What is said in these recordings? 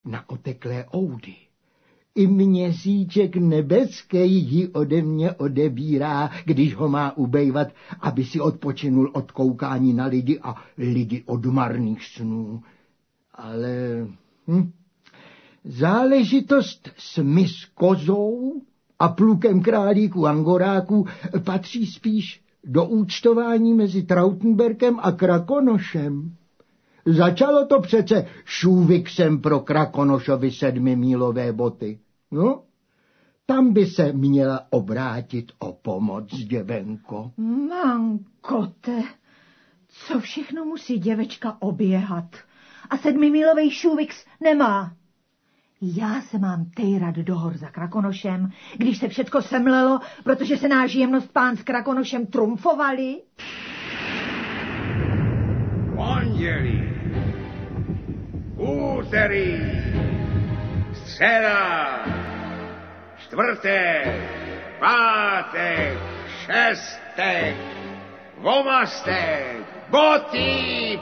na oteklé oudy. I měsíček nebeský ji ode mě odebírá, když ho má ubejvat, aby si odpočinul od koukání na lidi a lidi od marných snů. Ale záležitost s mis kozou a plukem králíků angoráků patří spíš do účtování mezi Trautenberkem a Krakonošem. Začalo to přece šůviksem pro Krakonošovi 7mílové boty. No, tam by se měla obrátit o pomoc, děvenko. Mankote, co všechno musí děvečka oběhat? A 7mílovej šůviks nemá. Já se mám tejrat do hor za Krakonošem, když se všecko semlelo, protože se náš jemnost pán s Krakonošem trumfovali. Pondělí, úterý, středa, čtvrtek, pátek, šestek, vomastek, boty,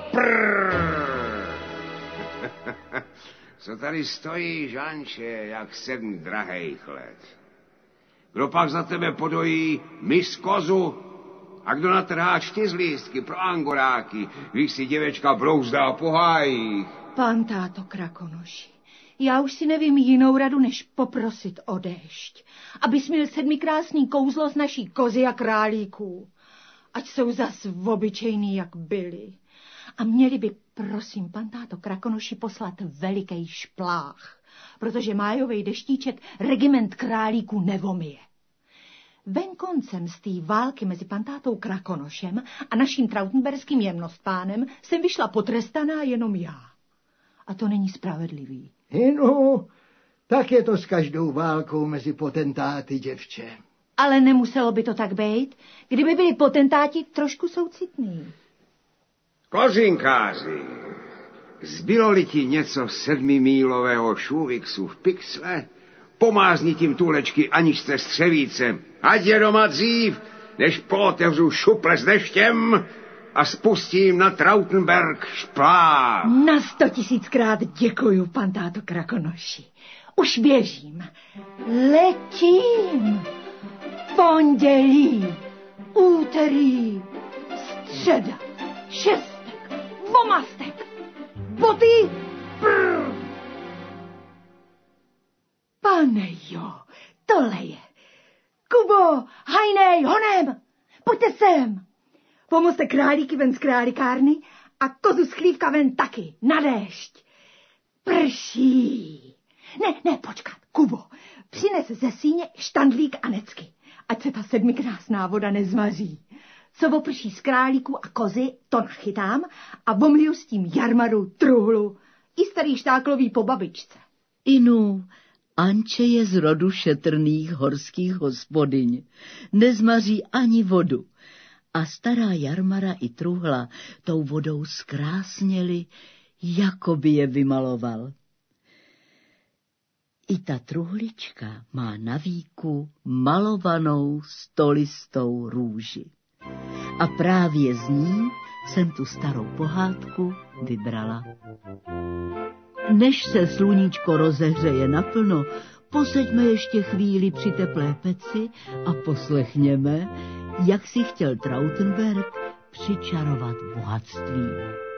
Co tady stojí, Žanče, jak 7 drahejch let? Kdo pak za tebe podojí mis kozu? A kdo natrhá čtyřlístky pro angoráky, když si děvečka brouzdá po hájích? Pán táto Krakonoši, já už si nevím jinou radu, než poprosit o déšť, abys měl 7krásný kouzlo z naší kozy a králíků. Ať jsou zas obyčejný, jak byli. A měli by, prosím, pan táto Krakonoši poslat veliký šplách, protože májovej deštíček regiment králíků nevomije. Venkoncem z té války mezi pantátou Krakonošem a naším trautenberským jemnostpánem jsem vyšla potrestaná jenom já. A to není spravedlivý. No, tak je to s každou válkou mezi potentáty, děvče. Ale nemuselo by to tak být, kdyby byli potentáti trošku soucitní. Kozinkáři, zbylo-li ti něco 7mílového šůviksu v pixle? Pomázni tím tulečky Aničce Střevíce. Ať je doma dřív, než pootevřu šuple s deštěm a spustím na Trautenberg šplách. Na 100 000krát děkuju, pan táto Krakonoši. Už běžím. Letím. Pondělí, úterý, středa, šestek, vomastek, boty, Pane jo, tohle je. Kubo, hajnej, honem, pojďte sem. Pomozte králíky ven z králikárny a kozu z chlívka ven taky, na déšť. Prší. Ne, počkat, Kubo, přines ze síně štandlík a necky, ať se ta 7krásná voda nezmaří. Co oprší z králíků a kozy, to nachytám a vomliju s tím jarmaru, truhlu i starý štáklový po babičce. Inu, Anče je z rodu šetrných horských hospodyň. Nezmaří ani vodu. A stará jarmara i truhla tou vodou zkrásněli, jako by je vymaloval. I ta truhlička má na víku malovanou stolistou růži. A právě z ní jsem tu starou pohádku vybrala. Než se sluníčko rozehřeje naplno, poseďme ještě chvíli při teplé peci a poslechněme, jak si chtěl Trautenberg přičarovat bohatství.